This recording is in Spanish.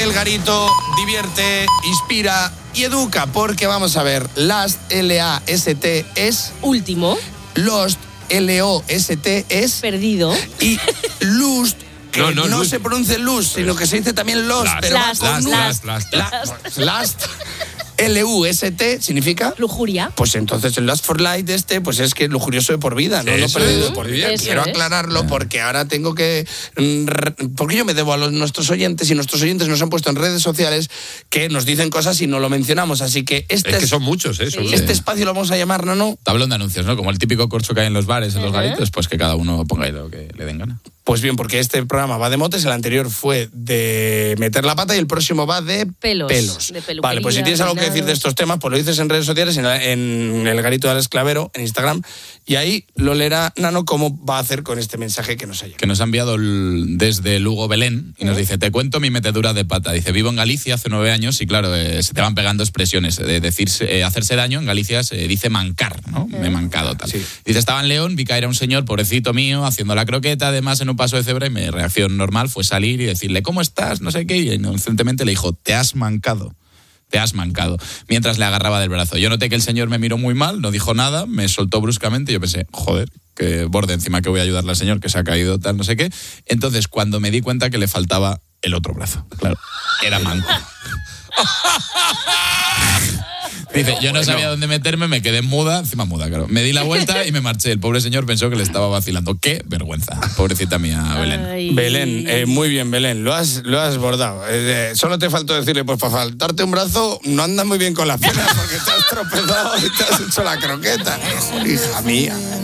El Garito divierte, inspira y educa, porque vamos a ver, Last, L-A-S-T es... Último. Lost, L-O-S-T es... Perdido. Y Lust, que no Lust. se pronuncia Lust, sino que se dice también Lost, pero va con Last. L-U-S-T significa... Lujuria. Pues entonces el Last for Light pues es que es lujurioso de por vida, no perdido de por vida. Eso Quiero es. aclararlo porque ahora tengo que... Porque yo me debo a nuestros oyentes y nuestros oyentes nos han puesto en redes sociales que nos dicen cosas y no lo mencionamos. Así que Es que son muchos, ¿eh? Sí. este espacio lo vamos a llamar, ¿no? Tablón de anuncios, ¿no? Como el típico corcho que hay en los bares, en los garitos, pues que cada uno ponga ahí lo que le den gana. Pues bien, porque este programa va de motes, el anterior fue de meter la pata y el próximo va de Pelos. pelos. De Vale, pues si tienes algo que decir de estos temas, pues lo dices en redes sociales, en el Garito de Alex Clavero, en Instagram, y ahí lo leerá Nano cómo va a hacer con este mensaje que nos ha llegado. Que nos ha enviado desde Lugo Belén y nos dice, te cuento mi metedura de pata. Dice, vivo en Galicia hace 9 años y claro, se te van pegando expresiones. De decirse, hacerse daño en Galicia se dice mancar, ¿no? Me he mancado, tal. Sí. Dice, estaba en León, vi caer a un señor, pobrecito mío, haciendo la croqueta, además en un paso de cebra, y mi reacción normal fue salir y decirle, ¿cómo estás? No sé qué, y inocentemente le dijo, te has mancado, mientras le agarraba del brazo. Yo noté que el señor me miró muy mal, no dijo nada, me soltó bruscamente y yo pensé, joder, que borde, encima que voy a ayudarle al señor que se ha caído, tal, no sé qué. Entonces, cuando me di cuenta que le faltaba el otro brazo, claro, era manco. Dice, yo no sabía dónde meterme, me quedé muda, claro. Me di la vuelta y me marché. El pobre señor pensó que le estaba vacilando. ¡Qué vergüenza! Pobrecita mía, Belén. Ay. Belén, muy bien, Belén, lo has bordado. Solo te faltó decirle, pues para faltarte un brazo, no andas muy bien con las piernas porque te has tropezado y te has hecho la croqueta. Hija mía.